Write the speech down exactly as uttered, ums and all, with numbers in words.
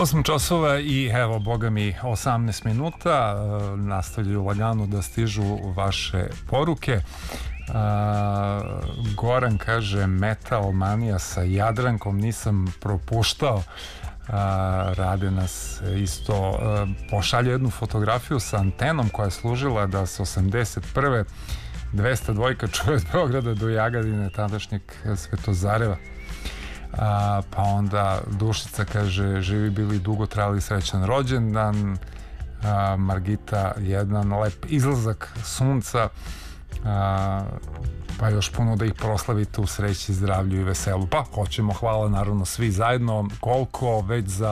osam časova i evo, boga mi, osamnaest minuta. Nastavljaju lagano da stižu vaše poruke. Goran kaže, Metal Manija sa Jadrankom nisam propuštao. Rade nas isto. Pošalje jednu fotografiju sa antenom koja je služila da se osamdeset prve dvesta dva čuje od Beograda do Jagadine, tadašnjeg Svetozareva. A, pa onda Dušica kaže, živi bili dugo, trajali srećan rođendan. a, Margita, jedan lep izlazak sunca, a, pa još puno da ih proslavite u sreći, zdravlju i veselu. Pa hoćemo, hvala naravno svi zajedno. Koliko već za